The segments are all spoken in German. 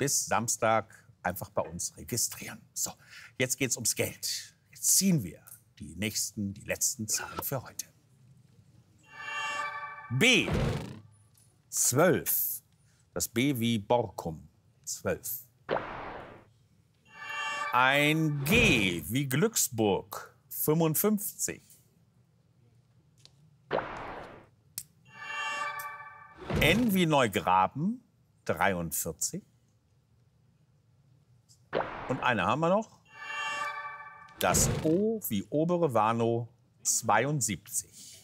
bis Samstag einfach bei uns registrieren. So, jetzt geht's ums Geld. Jetzt ziehen wir die letzten Zahlen für heute. B. 12. Das B wie Borkum. 12. Ein G wie Glücksburg. 55. N wie Neugraben. 43. Und eine haben wir noch. Das O wie Obere Warnow. 72.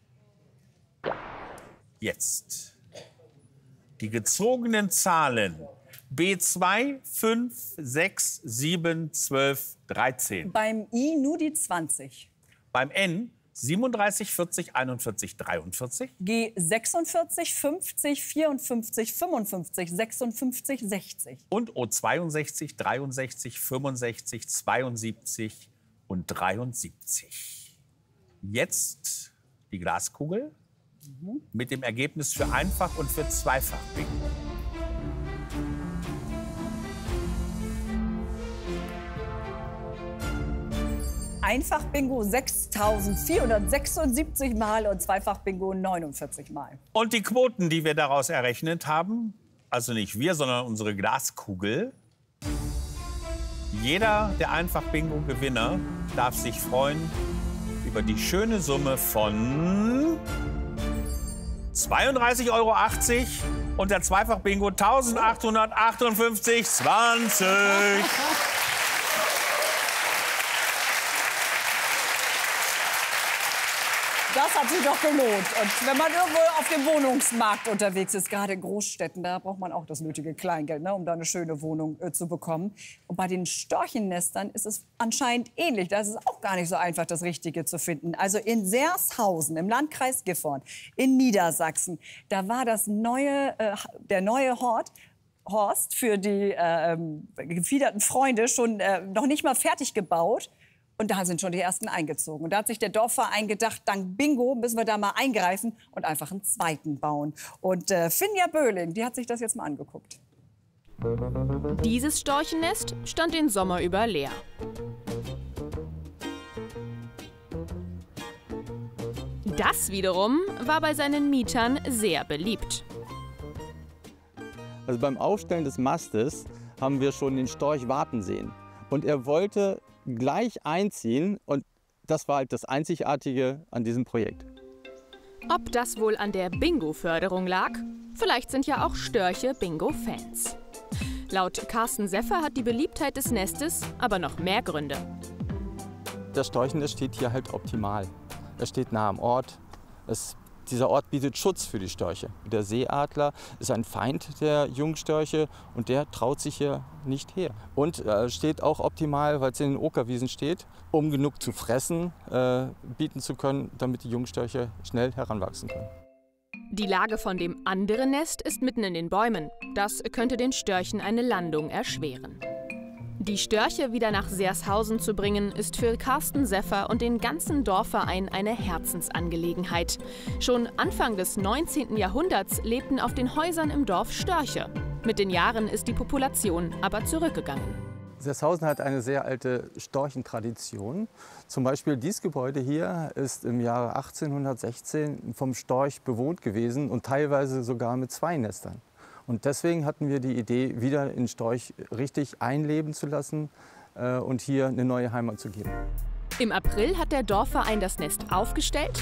Jetzt die gezogenen Zahlen B2, 5, 6, 7, 12, 13. Beim I nur die 20. Beim N 37, 40, 41, 43. G 46, 50, 54, 55, 56, 60. Und O 62, 63, 65, 72 und 73. Jetzt die Glaskugel. Mit dem Ergebnis für Einfach- und für Zweifach-Bingo. Einfach-Bingo 6.476 Mal und Zweifach-Bingo 49 Mal. Und die Quoten, die wir daraus errechnet haben, also nicht wir, sondern unsere Glaskugel. Jeder der Einfach-Bingo-Gewinner darf sich freuen über die schöne Summe von 32,80 € und der Zweifach-Bingo 1858,20. Das hat sich doch gelohnt. Und wenn man irgendwo auf dem Wohnungsmarkt unterwegs ist, gerade in Großstädten, da braucht man auch das nötige Kleingeld, ne, um da eine schöne Wohnung zu bekommen. Und bei den Storchennestern ist es anscheinend ähnlich. Da ist es auch gar nicht so einfach, das Richtige zu finden. Also in Sershausen, im Landkreis Gifhorn, in Niedersachsen, da war der neue Horst für die gefiederten Freunde schon noch nicht mal fertig gebaut. Und da sind schon die ersten eingezogen. Und da hat sich der Dorfverein gedacht, dank Bingo müssen wir da mal eingreifen und einfach einen zweiten bauen. Und Finja Böhling, die hat sich das jetzt mal angeguckt. Dieses Storchennest stand den Sommer über leer. Das wiederum war bei seinen Mietern sehr beliebt. Also beim Aufstellen des Mastes haben wir schon den Storch warten sehen. Und er wollte gleich einziehen und das war halt das Einzigartige an diesem Projekt. Ob das wohl an der Bingo-Förderung lag? Vielleicht sind ja auch Störche Bingo-Fans. Laut Carsten Seffer hat die Beliebtheit des Nestes aber noch mehr Gründe. Das Storchennest steht hier halt optimal. Es steht nah am Ort. Dieser Ort bietet Schutz für die Störche. Der Seeadler ist ein Feind der Jungstörche und der traut sich hier nicht her. Und steht auch optimal, weil es in den Okerwiesen steht, um genug zu fressen bieten zu können, damit die Jungstörche schnell heranwachsen können. Die Lage von dem anderen Nest ist mitten in den Bäumen. Das könnte den Störchen eine Landung erschweren. Die Störche wieder nach Sershausen zu bringen, ist für Carsten Seffer und den ganzen Dorfverein eine Herzensangelegenheit. Schon Anfang des 19. Jahrhunderts lebten auf den Häusern im Dorf Störche. Mit den Jahren ist die Population aber zurückgegangen. Sershausen hat eine sehr alte Storchentradition. Zum Beispiel dieses Gebäude hier ist im Jahre 1816 vom Storch bewohnt gewesen und teilweise sogar mit 2 Nestern. Und deswegen hatten wir die Idee, wieder den Storch richtig einleben zu lassen und hier eine neue Heimat zu geben. Im April hat der Dorfverein das Nest aufgestellt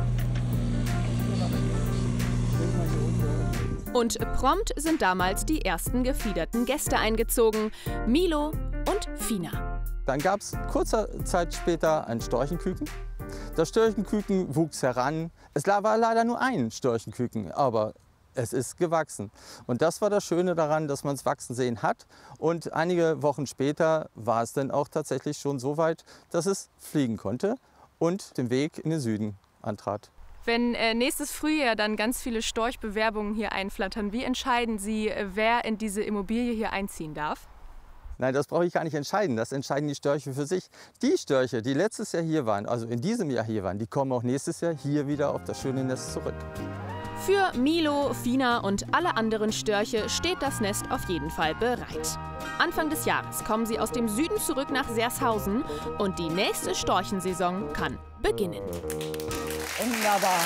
und prompt sind damals die ersten gefiederten Gäste eingezogen, Milo und Fina. Dann gab es kurzer Zeit später ein Storchenküken. Das Storchenküken wuchs heran. Es war leider nur ein Storchenküken, aber es ist gewachsen. Und das war das Schöne daran, dass man es wachsen sehen hat. Und einige Wochen später war es dann auch tatsächlich schon so weit, dass es fliegen konnte und den Weg in den Süden antrat. Wenn nächstes Frühjahr dann ganz viele Storchbewerbungen hier einflattern, wie entscheiden Sie, wer in diese Immobilie hier einziehen darf? Nein, das brauche ich gar nicht entscheiden. Das entscheiden die Störche für sich. Die Störche, die letztes Jahr hier waren, also in diesem Jahr hier waren, die kommen auch nächstes Jahr hier wieder auf das schöne Nest zurück. Für Milo, Fina und alle anderen Störche steht das Nest auf jeden Fall bereit. Anfang des Jahres kommen sie aus dem Süden zurück nach Sershausen und die nächste Storchensaison kann beginnen. Wunderbar.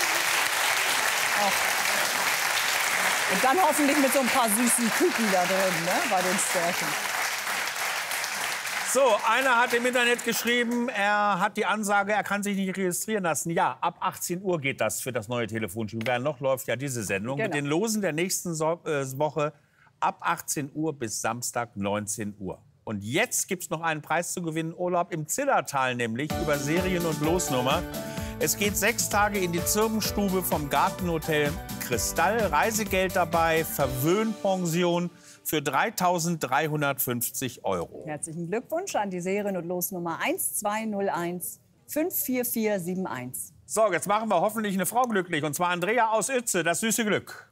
Ach. Und dann hoffentlich mit so ein paar süßen Küken da drin, ne, bei den Störchen. So, einer hat im Internet geschrieben, er hat die Ansage, er kann sich nicht registrieren lassen. Ja, ab 18 Uhr geht das für das neue Telefonspiel. Während noch läuft ja diese Sendung. Genau. Mit den Losen der nächsten Woche ab 18 Uhr bis Samstag 19 Uhr. Und jetzt gibt es noch einen Preis zu gewinnen, Urlaub im Zillertal nämlich, über Serien- und Losnummer. Es geht 6 Tage in die Zirbenstube vom Gartenhotel Kristall. Reisegeld dabei, Verwöhnpension für 3.350 €. Herzlichen Glückwunsch an die Serien- und Losnummer 1201 54471. So, jetzt machen wir hoffentlich eine Frau glücklich, und zwar Andrea aus Uetze, das süße Glück.